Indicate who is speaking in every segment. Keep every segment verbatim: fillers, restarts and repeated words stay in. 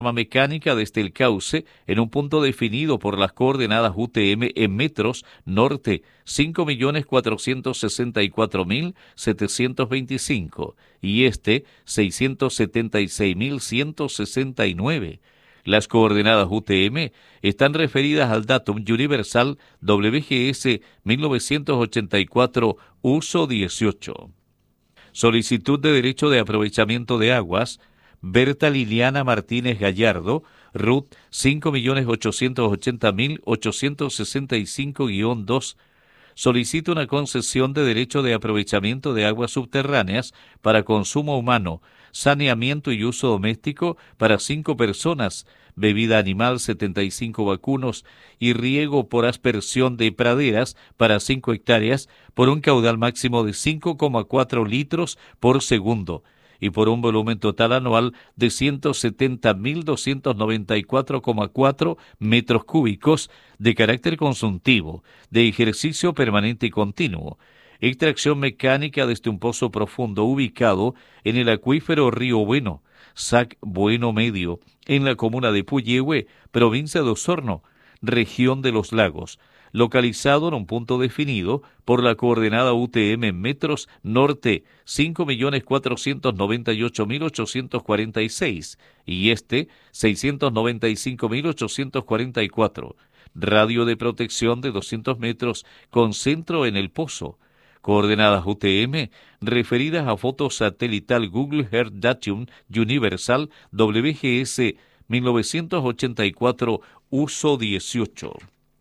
Speaker 1: mecánica desde el cauce en un punto definido por las coordenadas U T M en metros norte cinco millones cuatrocientos sesenta y cuatro mil setecientos veinticinco y este seiscientos setenta y seis mil ciento sesenta y nueve. Las coordenadas U T M están referidas al datum universal W G S mil novecientos ochenta y cuatro uso dieciocho. Solicitud de derecho de aprovechamiento de aguas. Berta Liliana Martínez Gallardo, R U T cinco millones ochocientos ochenta mil ochocientos sesenta y cinco guión dos, solicita una concesión de derecho de aprovechamiento de aguas subterráneas para consumo humano, saneamiento y uso doméstico para cinco personas, bebida animal setenta y cinco vacunos y riego por aspersión de praderas para cinco hectáreas por un caudal máximo de cinco coma cuatro litros por segundo y por un volumen total anual de ciento setenta mil doscientos noventa y cuatro coma cuatro metros cúbicos de carácter consultivo, de ejercicio permanente y continuo. Extracción mecánica desde un pozo profundo ubicado en el acuífero Río Bueno, S A C Bueno Medio, en la comuna de Puyehue, provincia de Osorno, región de los lagos, localizado en un punto definido por la coordenada U T M en metros norte cinco millones cuatrocientos noventa y ocho mil ochocientos cuarenta y seis y este seiscientos noventa y cinco mil ochocientos cuarenta y cuatro, radio de protección de doscientos metros con centro en el pozo. Coordenadas U T M referidas a foto satelital Google Earth Datum Universal W G S mil novecientos ochenta y cuatro uso dieciocho.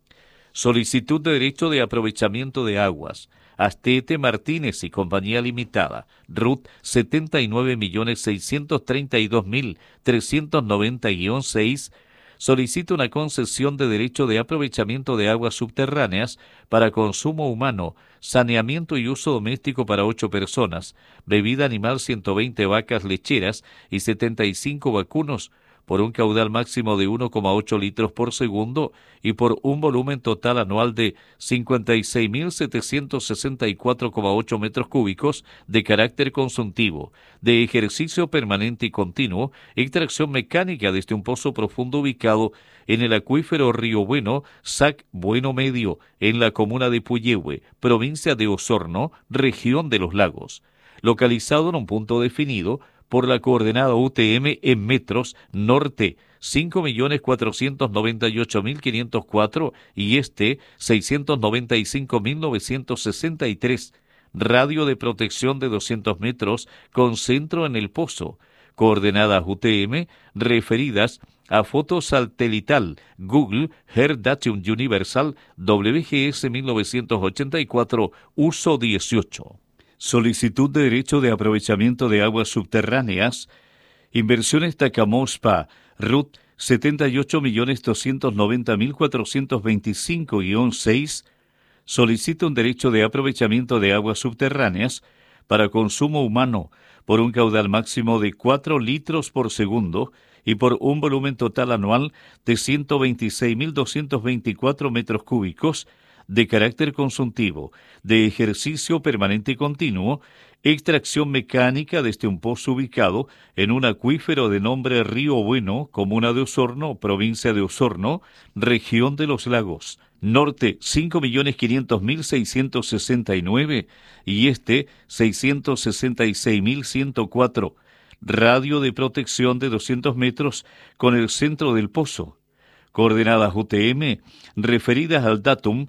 Speaker 1: Solicitud de derecho de aprovechamiento de aguas. Astete Martínez y Compañía Limitada, R U T setenta y nueve millones seiscientos treinta y dos mil trescientos noventa guión seis, solicita una concesión de derecho de aprovechamiento de aguas subterráneas para consumo humano, saneamiento y uso doméstico para ocho personas, bebida animal ciento veinte vacas lecheras y setenta y cinco vacunos, por un caudal máximo de uno coma ocho litros por segundo y por un volumen total anual de cincuenta y seis mil setecientos sesenta y cuatro coma ocho metros cúbicos de carácter consultivo, de ejercicio permanente y continuo, extracción mecánica desde un pozo profundo ubicado en el acuífero Río Bueno, S A C Bueno Medio, en la comuna de Puyehue, provincia de Osorno, región de los lagos, localizado en un punto definido por la coordenada U T M en metros norte cinco millones cuatrocientos noventa y ocho mil quinientos cuatro y este seiscientos noventa y cinco mil novecientos sesenta y tres, radio de protección de doscientos metros con centro en el pozo. Coordenadas U T M referidas a foto satelital Google Earth Datum Universal W G S mil novecientos ochenta y cuatro uso dieciocho. Solicitud de derecho de aprovechamiento de aguas subterráneas. Inversiones Tacamospa, R U T setenta y ocho millones doscientos noventa mil cuatrocientos veinticinco guión seis, solicita un derecho de aprovechamiento de aguas subterráneas para consumo humano por un caudal máximo de cuatro litros por segundo y por un volumen total anual de ciento veintiséis mil doscientos veinticuatro metros cúbicos de carácter consultivo, de ejercicio permanente y continuo, extracción mecánica desde un pozo ubicado en un acuífero de nombre Río Bueno, comuna de Osorno, provincia de Osorno, región de los lagos, norte cinco millones quinientos mil seiscientos sesenta y nueve y este seiscientos sesenta y seis mil ciento cuatro, radio de protección de doscientos metros con el centro del pozo. Coordenadas U T M referidas al datum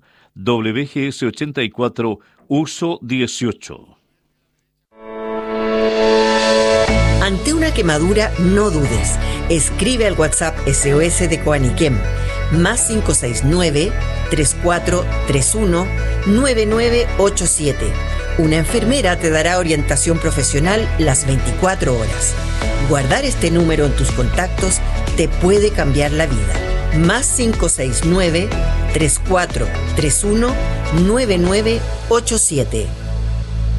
Speaker 1: W G S ochenta y cuatro uso dieciocho.
Speaker 2: Ante una quemadura, no dudes. Escribe al WhatsApp S O S de Coaniquem, más cinco seis nueve, tres cuatro tres uno, nueve nueve ocho siete. Una enfermera te dará orientación profesional las veinticuatro horas. Guardar este número en tus contactos te puede cambiar la vida. Más cinco seis nueve, tres cuatro tres uno, nueve nueve ocho siete.